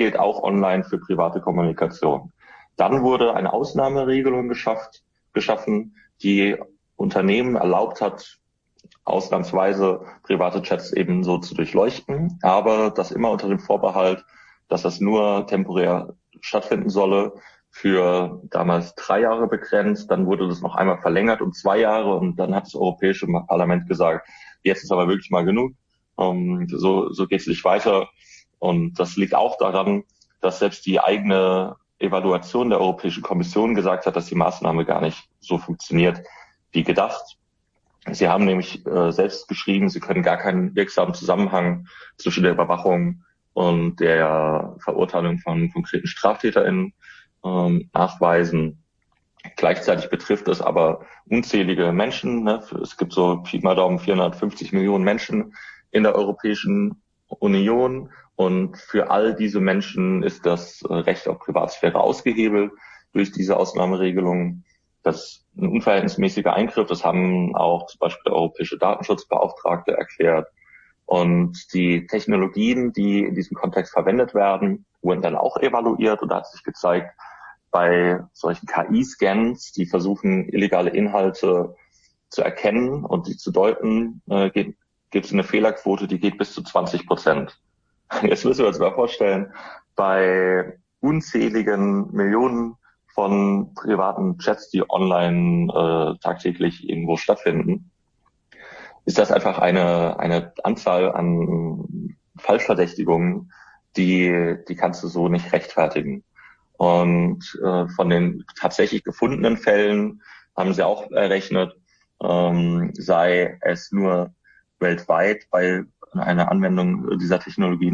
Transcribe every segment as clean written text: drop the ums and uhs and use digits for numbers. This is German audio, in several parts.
gilt auch online für private Kommunikation. Dann wurde eine Ausnahmeregelung geschaffen, die Unternehmen erlaubt hat, ausnahmsweise private Chats eben so zu durchleuchten, aber das immer unter dem Vorbehalt, dass das nur temporär stattfinden solle, für damals 3 Jahre begrenzt. Dann wurde das noch einmal verlängert um 2 Jahre und dann hat das Europäische Parlament gesagt, jetzt ist aber wirklich mal genug. So geht es nicht weiter. Und das liegt auch daran, dass selbst die eigene Evaluation der Europäischen Kommission gesagt hat, dass die Maßnahme gar nicht so funktioniert wie gedacht. Sie haben nämlich selbst geschrieben, sie können gar keinen wirksamen Zusammenhang zwischen der Überwachung und der Verurteilung von konkreten StraftäterInnen nachweisen. Gleichzeitig betrifft es aber unzählige Menschen. Ne? Es gibt so Pi mal Daumen 450 Millionen Menschen in der Europäischen Union. Und für all diese Menschen ist das Recht auf Privatsphäre ausgehebelt durch diese Ausnahmeregelung. Das ist ein unverhältnismäßiger Eingriff. Das haben auch zum Beispiel der Europäische Datenschutzbeauftragte erklärt. Und die Technologien, die in diesem Kontext verwendet werden, wurden dann auch evaluiert. Und da hat sich gezeigt, bei solchen KI-Scans, die versuchen, illegale Inhalte zu erkennen und sie zu deuten, gibt es eine Fehlerquote, die geht bis zu 20%. Jetzt müssen wir uns mal vorstellen, bei unzähligen Millionen von privaten Chats, die online tagtäglich irgendwo stattfinden, ist das einfach eine Anzahl an Falschverdächtigungen, die kannst du so nicht rechtfertigen. Und von den tatsächlich gefundenen Fällen haben sie auch errechnet, sei es nur weltweit bei einer Anwendung dieser Technologie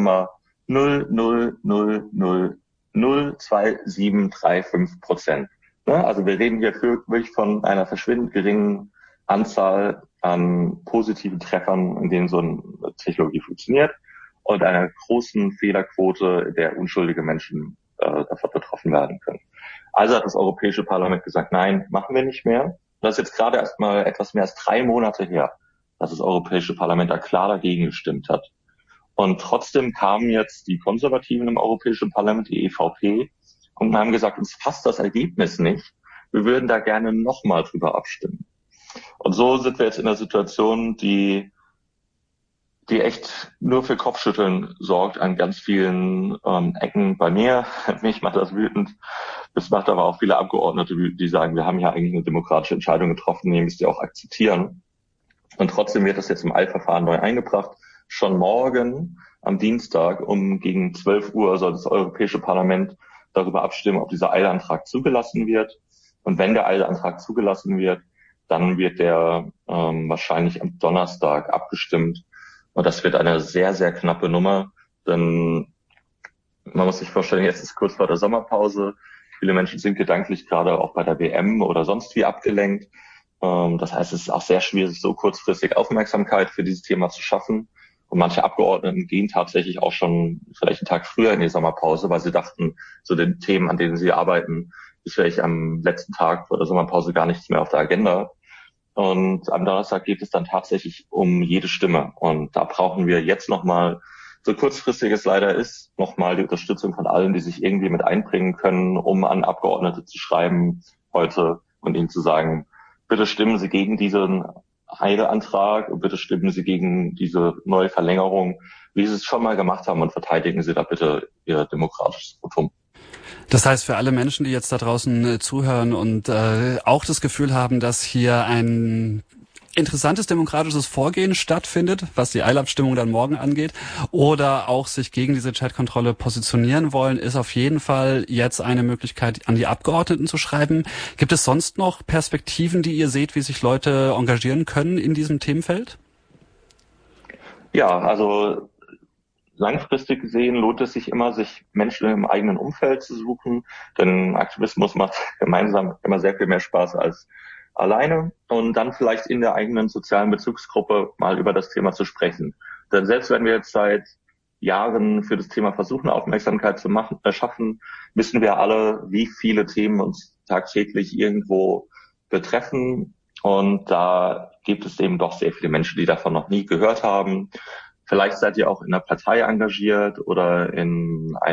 0,000002735%. Ne? Also wir reden hier wirklich von einer verschwindend geringen Anzahl an positiven Treffern, in denen so eine Technologie funktioniert, und einer großen Fehlerquote, der unschuldige Menschen davon betroffen werden können. Also hat das Europäische Parlament gesagt, nein, machen wir nicht mehr. Das ist jetzt gerade erst mal etwas mehr als 3 Monate her, dass das Europäische Parlament da klar dagegen gestimmt hat. Und trotzdem kamen jetzt die Konservativen im Europäischen Parlament, die EVP, und haben gesagt, uns passt das Ergebnis nicht. Wir würden da gerne nochmal drüber abstimmen. Und so sind wir jetzt in einer Situation, die echt nur für Kopfschütteln sorgt an ganz vielen Ecken bei mir. Mich macht das wütend. Das macht aber auch viele Abgeordnete wütend, die sagen, wir haben ja eigentlich eine demokratische Entscheidung getroffen, die müsst ihr auch akzeptieren. Und trotzdem wird das jetzt im Eilverfahren neu eingebracht. Schon morgen am Dienstag gegen 12 Uhr soll das Europäische Parlament darüber abstimmen, ob dieser Eilantrag zugelassen wird. Und wenn der Eilantrag zugelassen wird, dann wird der wahrscheinlich am Donnerstag abgestimmt. Und das wird eine sehr, sehr knappe Nummer, denn man muss sich vorstellen, jetzt ist kurz vor der Sommerpause. Viele Menschen sind gedanklich gerade auch bei der WM oder sonst wie abgelenkt. Das heißt, es ist auch sehr schwierig, so kurzfristig Aufmerksamkeit für dieses Thema zu schaffen. Und manche Abgeordneten gehen tatsächlich auch schon vielleicht einen Tag früher in die Sommerpause, weil sie dachten, so den Themen, an denen sie arbeiten, ist vielleicht am letzten Tag vor der Sommerpause gar nichts mehr auf der Agenda. Und am Donnerstag geht es dann tatsächlich um jede Stimme. Und da brauchen wir jetzt nochmal, so kurzfristig es leider ist, nochmal die Unterstützung von allen, die sich irgendwie mit einbringen können, um an Abgeordnete zu schreiben heute und ihnen zu sagen, bitte stimmen Sie gegen diesen Eilantrag und bitte stimmen Sie gegen diese neue Verlängerung, wie Sie es schon mal gemacht haben, und verteidigen Sie da bitte Ihr demokratisches Votum. Das heißt, für alle Menschen, die jetzt da draußen zuhören und auch das Gefühl haben, dass hier ein interessantes demokratisches Vorgehen stattfindet, was die Eilabstimmung dann morgen angeht, oder auch sich gegen diese Chatkontrolle positionieren wollen, ist auf jeden Fall jetzt eine Möglichkeit, an die Abgeordneten zu schreiben. Gibt es sonst noch Perspektiven, die ihr seht, wie sich Leute engagieren können in diesem Themenfeld? Ja, also langfristig gesehen lohnt es sich immer, sich Menschen im eigenen Umfeld zu suchen, denn Aktivismus macht gemeinsam immer sehr viel mehr Spaß als alleine, und dann vielleicht in der eigenen sozialen Bezugsgruppe mal über das Thema zu sprechen. Denn selbst wenn wir jetzt seit Jahren für das Thema versuchen, Aufmerksamkeit zu schaffen, wissen wir alle, wie viele Themen uns tagtäglich irgendwo betreffen. Und da gibt es eben doch sehr viele Menschen, die davon noch nie gehört haben. Vielleicht seid ihr auch in einer Partei engagiert oder in